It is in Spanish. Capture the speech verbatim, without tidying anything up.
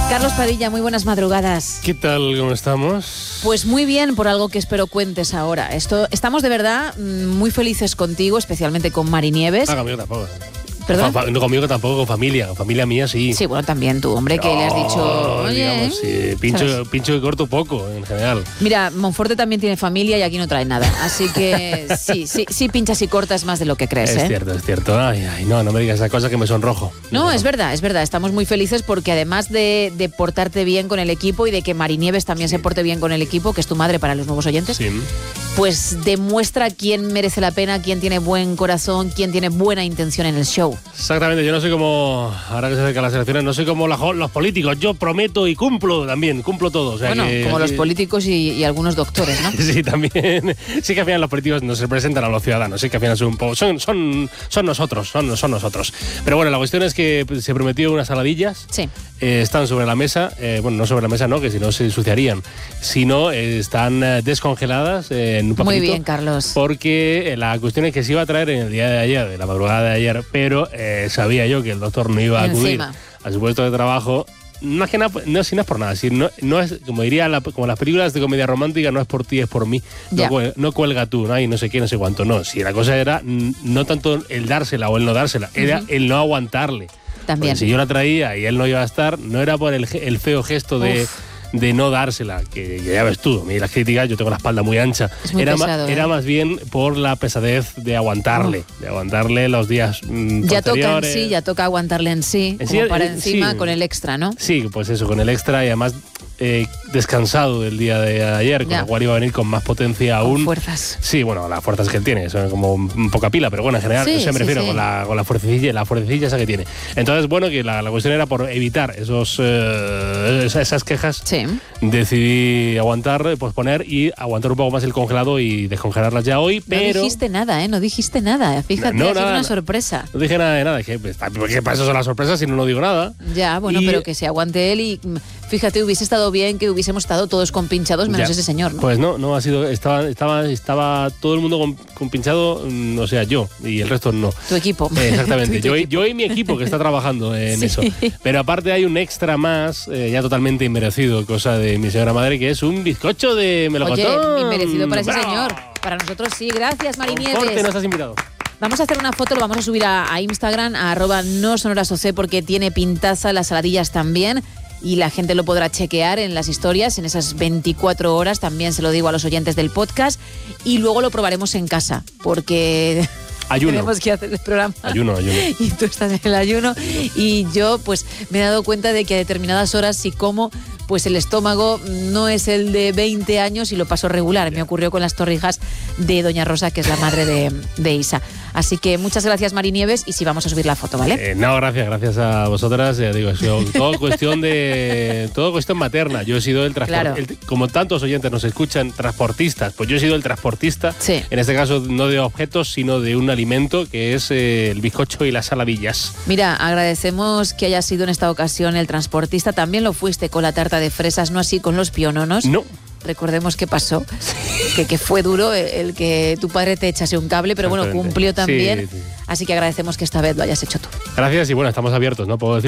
Carlos Padilla, muy buenas madrugadas. ¿Qué tal? ¿Cómo estamos? Pues muy bien, por algo que espero cuentes ahora. Esto, estamos de verdad muy felices contigo, especialmente con Mari Nieves. Ah, conmigo tampoco. ¿Perdón? Fa- no conmigo tampoco, con familia. Con familia mía sí. Sí, bueno, también tú, hombre, que no, le has dicho... Oye, digamos, sí, pincho, pincho y corto poco, en general. Mira, Monforte también tiene familia y aquí no trae nada. Así que sí, sí, sí pinchas y cortas más de lo que crees, Es ¿eh? cierto, es cierto. Ay, ay, no, no me digas esa cosa que me sonrojo. No, es verdad, es verdad. Estamos muy felices porque además de, de portarte bien con el equipo y de que Mari Nieves también sí. se porte bien con el equipo, que es tu madre para los nuevos oyentes, Sí. pues demuestra quién merece la pena, quién tiene buen corazón, quién tiene buena intención en el show. Exactamente, yo no soy como, ahora que se acercan las elecciones, no soy como la- los políticos. Yo prometo y cumplo también, cumplo todo. O sea Bueno, que, como los políticos y, y algunos doctores, ¿no? Sí, también. Sí que al final los políticos nos representan a los ciudadanos. Sí que al final son un poco. Son, son, son nosotros, son, son nosotros. Pero bueno, la cuestión es que se prometió unas saladillas. Sí. Eh, están sobre la mesa. Eh, bueno, no sobre la mesa, no, que si no se ensuciarían. Sino eh, están eh, descongeladas eh, en un papelito. Muy bien, Carlos. Porque eh, la cuestión es que se iba a traer en el día de ayer, de la madrugada de ayer, pero eh, sabía yo que el doctor no iba a acudir Encima. a su puesto de trabajo. Más que nada, no, si no es por nada, si no, no es, como diría, la, como las películas de comedia romántica, no es por ti, es por mí. No, Ya. cuel- no cuelga tú, ¿no? Y no sé qué, no sé cuánto. No, si la cosa era mm, no tanto el dársela o el no dársela, era Ujú. el no aguantarle. También. Porque si yo la traía y él no iba a estar, no era por el, ge- el feo gesto de, Uf. de no dársela, que, que ya ves tú, a mí las críticas, yo tengo la espalda muy ancha. Es muy era, ma- pesado, ¿eh? era más bien por la pesadez de aguantarle, de aguantarle los días mm, Ya toca en posteriores. sí, ya toca aguantarle en sí, En como sí, para eh, encima sí. con el extra, ¿no? Sí, pues eso, con el extra y además eh, descansado del día de ayer, con Ya. lo cual iba a venir con más potencia aún. Con fuerzas. Sí, bueno, las fuerzas que él tiene, son como un poca pila, pero bueno, en general, Sí, eso me sí, refiero, sí. con la, con la fuercilla, la fuercilla esa que tiene. Entonces, bueno, que la, la cuestión era por evitar esos, eh, esas, esas quejas. Sí. Decidí aguantar, posponer y aguantar un poco más el congelado y descongelarlas ya hoy, pero... No dijiste nada, ¿eh? No dijiste nada. Fíjate, No, ha sido nada, una no. sorpresa. No dije nada de nada, dije, pues, ¿qué para eso son las sorpresas si no, no digo nada? Ya, bueno, Y- pero que se aguante él y mm, fíjate, hubiese estado bien que hubiésemos estado todos compinchados menos Ya. ese señor, ¿no? Pues no, no ha sido, estaba, estaba, estaba todo el mundo con, con pinchado, mm, o sea, yo, y el resto no. Tu equipo. Eh, exactamente, Tú y tu yo, y- equipo. yo y mi equipo que está trabajando en Sí. eso. Pero aparte hay un extra más, eh, ya totalmente inmerecido, cosa de mi señora madre, que es un bizcocho de melocotón. Oye, inmerecido para ese ¡Bravo! señor. Para nosotros sí, gracias, Mari Conforte, Nieves. no estás invitado. Vamos a hacer una foto, lo vamos a subir a, a Instagram, a arroba no sonorasoc, porque tiene pintaza, las saladillas también, y la gente lo podrá chequear en las historias, en esas veinticuatro horas, también se lo digo a los oyentes del podcast, y luego lo probaremos en casa, porque Ayuno. tenemos que hacer el programa. Ayuno, ayuno. Y tú estás en el ayuno, y yo pues me he dado cuenta de que a determinadas horas si como, pues el estómago no es el de veinte años y lo paso regular. Me ocurrió con las torrijas de Doña Rosa, que es la madre de, de Isa. Así que muchas gracias, Mari Nieves, y sí, vamos a subir la foto, ¿vale? Eh, no, gracias, gracias a vosotras. Ya digo, ha sido todo cuestión de todo cuestión materna. Yo he sido el Claro. transportista. Como tantos oyentes nos escuchan, transportistas, pues yo he sido el transportista. Sí. En este caso, no de objetos, sino de un alimento que es eh, el bizcocho y las saladillas. Mira, agradecemos que hayas sido en esta ocasión el transportista. También lo fuiste con la tarta de fresas, no así con los piononos. No. Recordemos qué pasó, que, que fue duro el, el que tu padre te echase un cable, pero bueno, Exactamente. cumplió también. Sí, sí. Así que agradecemos que esta vez lo hayas hecho tú. Gracias y bueno, estamos abiertos, ¿no? Puedo decir.